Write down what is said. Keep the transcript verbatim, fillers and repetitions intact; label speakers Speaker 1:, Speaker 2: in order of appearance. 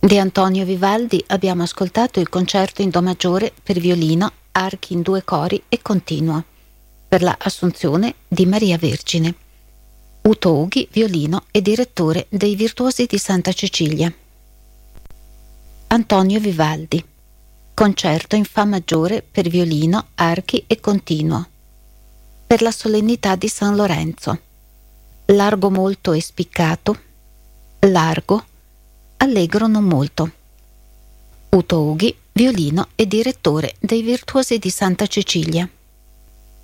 Speaker 1: Di Antonio Vivaldi abbiamo ascoltato il concerto in Do maggiore per violino, archi in due cori e continuo, per la Assunzione di Maria Vergine. Uto Ughi, violino e direttore dei Virtuosi di Santa Cecilia. Antonio Vivaldi, concerto in Fa maggiore per violino, archi e continuo, per la solennità di San Lorenzo. Largo molto e spiccato, largo, allegro non molto. Uto Ughi, violino e direttore dei Virtuosi di Santa Cecilia.